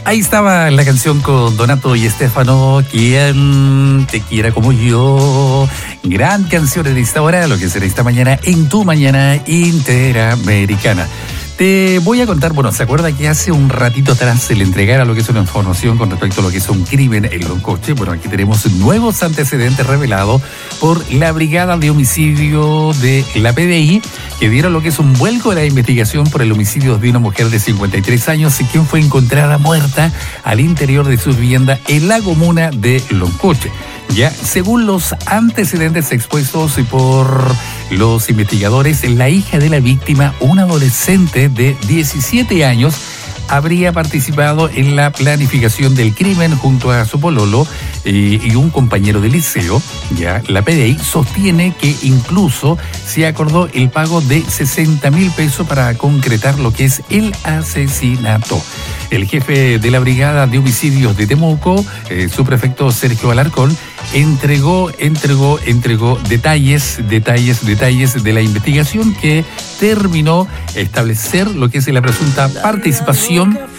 Ahí estaba la canción con Donato y Estefano, Quien te quiera como yo. Gran canción en esta hora, lo que será esta mañana en tu mañana interamericana. Te voy a contar, bueno, ¿se acuerda que hace un ratito atrás se le entregara lo que es una información con respecto a lo que es un crimen en Loncoche? Bueno, aquí tenemos nuevos antecedentes revelados por la Brigada de Homicidio de la PDI, que dieron lo que es un vuelco de la investigación por el homicidio de una mujer de 53 años, quien fue encontrada muerta al interior de su vivienda en la comuna de Loncoche. Ya, según los antecedentes expuestos por los investigadores, la hija de la víctima, una adolescente de 17 años, habría participado en la planificación del crimen junto a su pololo y un compañero de liceo. Ya, la PDI sostiene que incluso se acordó el pago de 60.000 pesos para concretar lo que es el asesinato. El jefe de la Brigada de Homicidios de Temuco, subprefecto Sergio Alarcón, entregó detalles de la investigación que terminó establecer lo que es la presunta participación